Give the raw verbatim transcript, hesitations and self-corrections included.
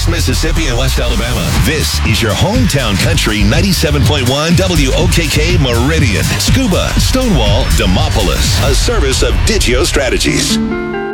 East Mississippi and West Alabama. This is your hometown country ninety-seven point one W O K K Meridian, Scuba, Stonewall, Demopolis. A service of Digio Strategies.